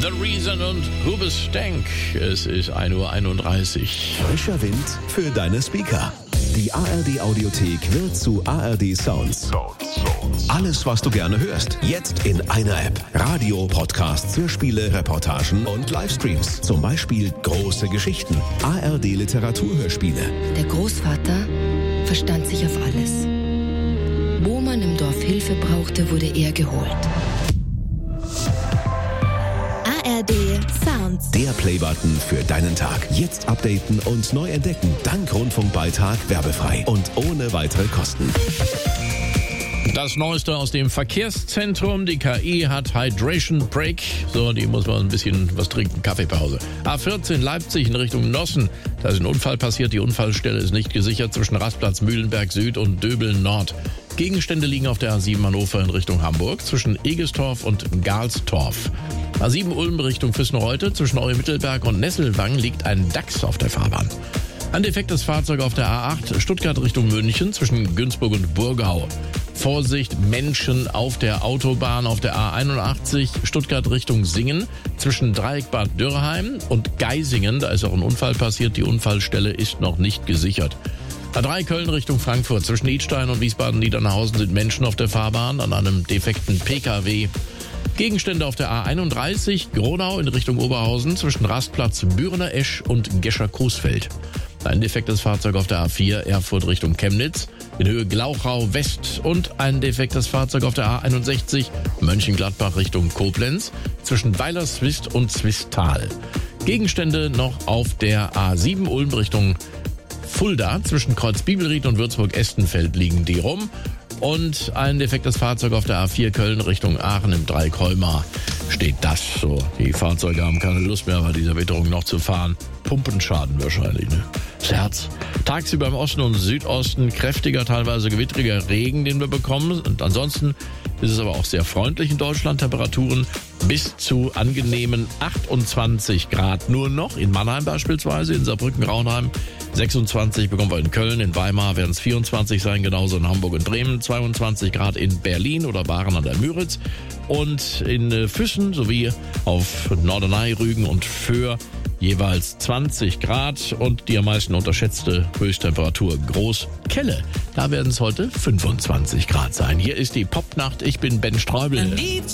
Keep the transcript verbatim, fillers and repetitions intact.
The Reason und Hoobastank. Es ist ein Uhr einunddreißig. Frischer Wind für deine Speaker. Die A R D-Audiothek wird zu A R D Sounds. Alles, was du gerne hörst, jetzt in einer App. Radio, Podcasts, Hörspiele, Reportagen und Livestreams. Zum Beispiel große Geschichten. A R D-Literaturhörspiele. Der Großvater verstand sich auf alles. Wo man im Dorf Hilfe brauchte, wurde er geholt. A R D Sounds. Der Playbutton für deinen Tag. Jetzt updaten und neu entdecken. Dank Rundfunkbeitrag werbefrei und ohne weitere Kosten. Das Neueste aus dem Verkehrszentrum. Die K I hat Hydration Break. So, die muss man ein bisschen was trinken. Kaffeepause. A vierzehn Leipzig in Richtung Nossen. Da ist ein Unfall passiert. Die Unfallstelle ist nicht gesichert zwischen Rastplatz Mühlenberg Süd und Döbeln Nord. Gegenstände liegen auf der A sieben Hannover in Richtung Hamburg zwischen Egestorf und Galstorf. A sieben Ulm Richtung Füssen-Reute zwischen Eumittelberg und Nesselwang liegt ein Dachs auf der Fahrbahn. Ein defektes Fahrzeug auf der A acht Stuttgart Richtung München zwischen Günzburg und Burgau. Vorsicht, Menschen auf der Autobahn auf der A einundachtzig Stuttgart Richtung Singen zwischen Dreieckbad Dürrheim und Geisingen. Da ist auch ein Unfall passiert. Die Unfallstelle ist noch nicht gesichert. A drei Köln Richtung Frankfurt zwischen Idstein und Wiesbaden-Niedernhausen sind Menschen auf der Fahrbahn an einem defekten P K W. Gegenstände auf der A einunddreißig Gronau in Richtung Oberhausen zwischen Rastplatz Bürener Esch und Gescher-Coesfeld. Ein defektes Fahrzeug auf der A vier Erfurt Richtung Chemnitz in Höhe Glauchau West und ein defektes Fahrzeug auf der A einundsechzig Mönchengladbach Richtung Koblenz zwischen Weilerswist und Zwistal. Gegenstände noch auf der A sieben Ulm Richtung Fulda zwischen Kreuz Bibelried und Würzburg-Estenfeld liegen die rum. Und ein defektes Fahrzeug auf der A vier Köln Richtung Aachen im Dreieck Holmar steht das so. Die Fahrzeuge haben keine Lust mehr, bei dieser Witterung noch zu fahren. Pumpenschaden wahrscheinlich, ne? Das Herz. Tagsüber im Osten und Südosten kräftiger, teilweise gewittriger Regen, den wir bekommen. Und ansonsten ist es aber auch sehr freundlich in Deutschland. Temperaturen bis zu angenehmen achtundzwanzig Grad nur noch. In Mannheim beispielsweise, in Saarbrücken-Raunheim sechsundzwanzig bekommen wir in Köln, in Weimar werden es vierundzwanzig sein, genauso in Hamburg und Bremen, zweiundzwanzig Grad in Berlin oder Baaren an der Müritz und in Füssen sowie auf Norderney, Rügen und Föhr jeweils zwanzig Grad und die am meisten unterschätzte Höchsttemperatur Großkelle. Da werden es heute fünfundzwanzig Grad sein. Hier ist die Popnacht, ich bin Ben Streubel.